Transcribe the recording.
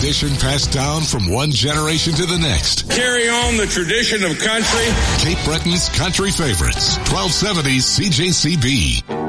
tradition passed down from one generation to the next. Carry on the tradition of country. Cape Breton's country favorites. 1270 CJCB.